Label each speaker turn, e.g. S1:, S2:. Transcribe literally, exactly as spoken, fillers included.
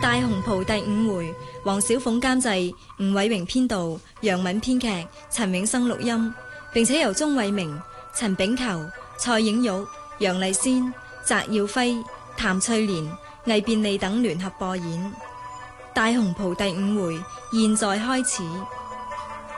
S1: 大雄蒲第五回，黃小鳳監製，吳偉榮編導，楊敏編劇，陳永生錄音，並且由鍾偉明、陳炳球、蔡影玉、楊麗仙、翟耀輝、譚翠蓮、魏便利等聯合播演。大雄蒲第五回現在開始。